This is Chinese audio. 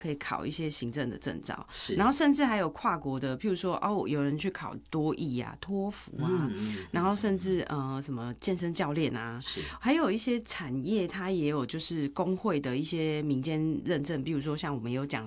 可以考一些行政的证照， 是， 然后甚至还有跨国的，譬如说有人去考多益啊、托福啊，然后甚至什么健身教练啊， 是， 还有一些产业它也有就是工会的一些民间认证，比如说像我们有讲